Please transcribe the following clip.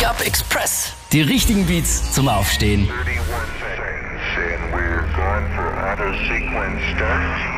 Wake Up Express. Die richtigen Beats zum Aufstehen. 31 seconds and we're going for auto sequence start.